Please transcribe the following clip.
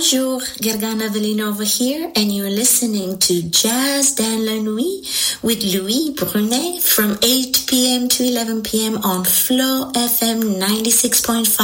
Bonjour, Gergana Velinova here, and you're listening to Jazz dans la Nuit with Louis Brunet from 8 p.m. to 11 p.m. on Flow FM 96.5.